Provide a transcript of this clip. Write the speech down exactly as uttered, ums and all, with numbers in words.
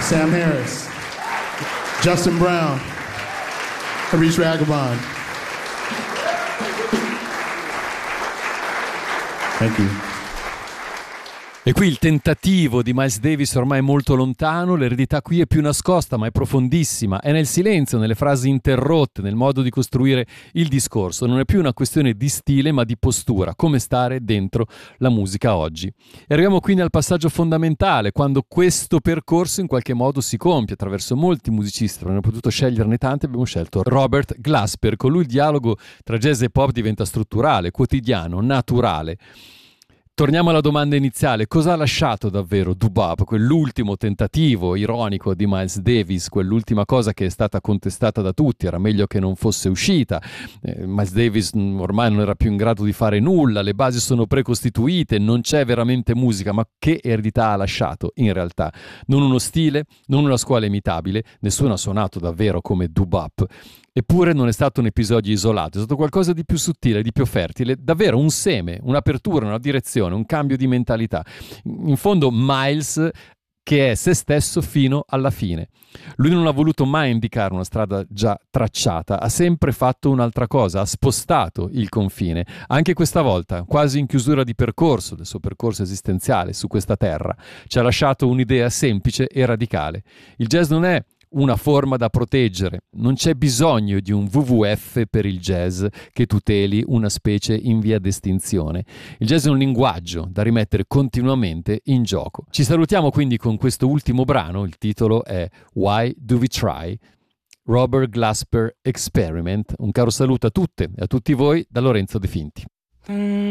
Sam Harris, Justin Brown, Harish Raghavan. Thank you. E qui il tentativo di Miles Davis ormai è molto lontano, l'eredità qui è più nascosta ma è profondissima, è nel silenzio, nelle frasi interrotte, nel modo di costruire il discorso. Non è più una questione di stile ma di postura, come stare dentro la musica oggi. E arriviamo quindi al passaggio fondamentale, quando questo percorso in qualche modo si compie attraverso molti musicisti. Non abbiamo potuto sceglierne tanti, abbiamo scelto Robert Glasper. Con lui il dialogo tra jazz e pop diventa strutturale, quotidiano, naturale. Torniamo alla domanda iniziale, cosa ha lasciato davvero Doo-Bop, quell'ultimo tentativo ironico di Miles Davis, quell'ultima cosa che è stata contestata da tutti, era meglio che non fosse uscita, eh, Miles Davis ormai non era più in grado di fare nulla, le basi sono precostituite, non c'è veramente musica, ma che eredità ha lasciato in realtà? Non uno stile, non una scuola imitabile, nessuno ha suonato davvero come Doo-Bop. Eppure non è stato un episodio isolato, è stato qualcosa di più sottile, di più fertile, davvero un seme, un'apertura, una direzione, un cambio di mentalità. In fondo Miles che è se stesso fino alla fine. Lui non ha voluto mai indicare una strada già tracciata, ha sempre fatto un'altra cosa, ha spostato il confine, anche questa volta, quasi in chiusura di percorso, del suo percorso esistenziale su questa terra. Ci ha lasciato un'idea semplice e radicale. Il jazz non è una forma da proteggere, non c'è bisogno di un W W F per il jazz che tuteli una specie in via d'estinzione. Il jazz è un linguaggio da rimettere continuamente in gioco. Ci salutiamo quindi con questo ultimo brano, il titolo è Why Do We Try? Robert Glasper Experiment. Un caro saluto a tutte e a tutti voi da Lorenzo De Finti.